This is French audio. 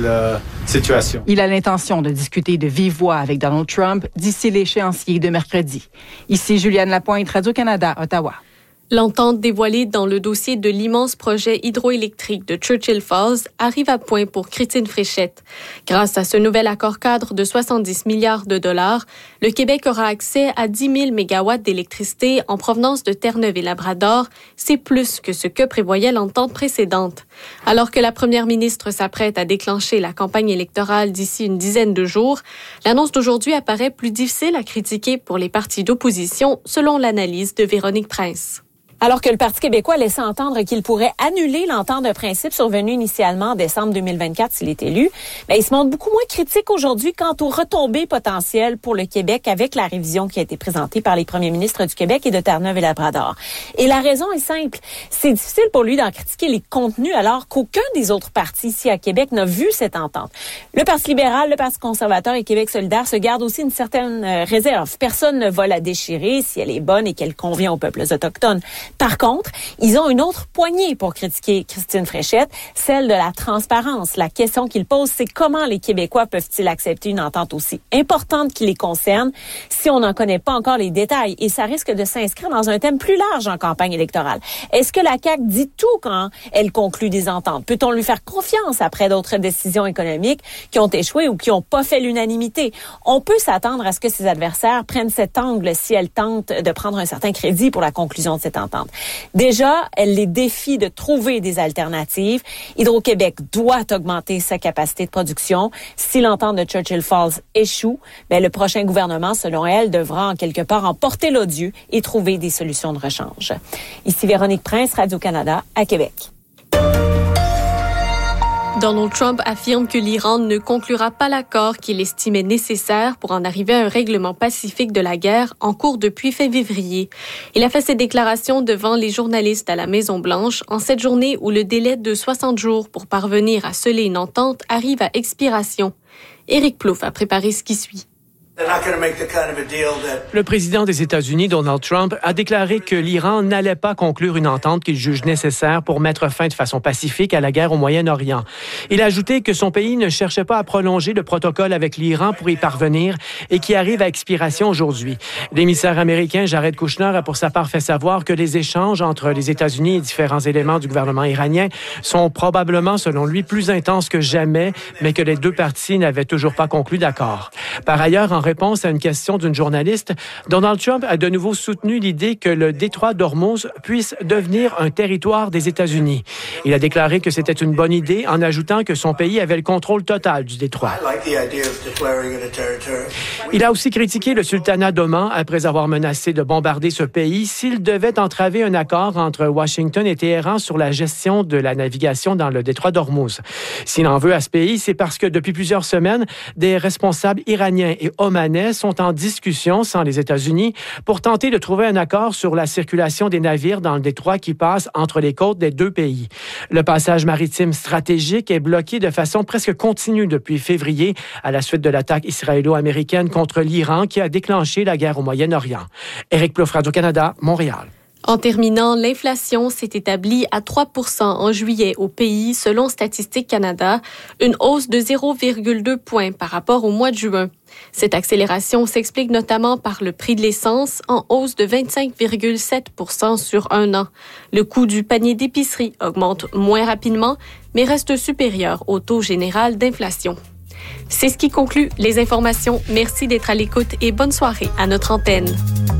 situation. Il a l'intention de discuter de vive voix avec Donald Trump d'ici l'échéancier de mercredi. Ici Juliane Lapointe, Radio-Canada, Ottawa. L'entente dévoilée dans le dossier de l'immense projet hydroélectrique de Churchill Falls arrive à point pour Christine Fréchette. Grâce à ce nouvel accord-cadre de 70 milliards de dollars, le Québec aura accès à 10 000 mégawatts d'électricité en provenance de Terre-Neuve et Labrador. C'est plus que ce que prévoyait l'entente précédente. Alors que la première ministre s'apprête à déclencher la campagne électorale d'ici une dizaine de jours, l'annonce d'aujourd'hui apparaît plus difficile à critiquer pour les partis d'opposition, selon l'analyse de Véronique Prince. Alors que le Parti québécois laissait entendre qu'il pourrait annuler l'entente de principe survenue initialement en décembre 2024 s'il est élu, il se montre beaucoup moins critique aujourd'hui quant aux retombées potentielles pour le Québec avec la révision qui a été présentée par les premiers ministres du Québec et de Terre-Neuve et Labrador. Et la raison est simple. C'est difficile pour lui d'en critiquer les contenus alors qu'aucun des autres partis ici à Québec n'a vu cette entente. Le Parti libéral, le Parti conservateur et Québec solidaire se gardent aussi une certaine réserve. Personne ne va la déchirer si elle est bonne et qu'elle convient aux peuples autochtones. Par contre, ils ont une autre poignée pour critiquer Christine Fréchette, celle de la transparence. La question qu'ils posent, c'est comment les Québécois peuvent-ils accepter une entente aussi importante qui les concerne si on n'en connaît pas encore les détails? Et ça risque de s'inscrire dans un thème plus large en campagne électorale. Est-ce que la CAQ dit tout quand elle conclut des ententes? Peut-on lui faire confiance après d'autres décisions économiques qui ont échoué ou qui n'ont pas fait l'unanimité? On peut s'attendre à ce que ses adversaires prennent cet angle si elle tente de prendre un certain crédit pour la conclusion de cette entente. Déjà, elle les défie de trouver des alternatives. Hydro-Québec doit augmenter sa capacité de production. Si l'entente de Churchill Falls échoue, le prochain gouvernement, selon elle, devra en quelque part en porter l'odieux et trouver des solutions de rechange. Ici Véronique Prince, Radio-Canada, à Québec. Donald Trump affirme que l'Iran ne conclura pas l'accord qu'il estimait nécessaire pour en arriver à un règlement pacifique de la guerre en cours depuis fin février. Il a fait ses déclarations devant les journalistes à la Maison-Blanche en cette journée où le délai de 60 jours pour parvenir à sceller une entente arrive à expiration. Éric Plouffe a préparé ce qui suit. Le président des États-Unis, Donald Trump, a déclaré que l'Iran n'allait pas conclure une entente qu'il juge nécessaire pour mettre fin de façon pacifique à la guerre au Moyen-Orient. Il a ajouté que son pays ne cherchait pas à prolonger le protocole avec l'Iran pour y parvenir et qui arrive à expiration aujourd'hui. L'émissaire américain Jared Kushner a pour sa part fait savoir que les échanges entre les États-Unis et différents éléments du gouvernement iranien sont probablement, selon lui, plus intenses que jamais, mais que les deux parties n'avaient toujours pas conclu d'accord. Par ailleurs, en réponse à une question d'une journaliste, Donald Trump a de nouveau soutenu l'idée que le détroit d'Ormuz puisse devenir un territoire des États-Unis. Il a déclaré que c'était une bonne idée en ajoutant que son pays avait le contrôle total du détroit. Il a aussi critiqué le sultanat d'Oman après avoir menacé de bombarder ce pays s'il devait entraver un accord entre Washington et Téhéran sur la gestion de la navigation dans le détroit d'Ormuz. S'il en veut à ce pays, c'est parce que depuis plusieurs semaines, des responsables iraniens et omanais sont en discussion sans les États-Unis pour tenter de trouver un accord sur la circulation des navires dans le détroit qui passe entre les côtes des deux pays. Le passage maritime stratégique est bloqué de façon presque continue depuis février à la suite de l'attaque israélo-américaine contre l'Iran qui a déclenché la guerre au Moyen-Orient. Éric Plouffe, Radio-Canada, Montréal. En terminant, l'inflation s'est établie à 3% en juillet au pays, selon Statistique Canada, une hausse de 0,2 points par rapport au mois de juin. Cette accélération s'explique notamment par le prix de l'essence, en hausse de 25,7% sur un an. Le coût du panier d'épicerie augmente moins rapidement, mais reste supérieur au taux général d'inflation. C'est ce qui conclut les informations. Merci d'être à l'écoute et bonne soirée à notre antenne.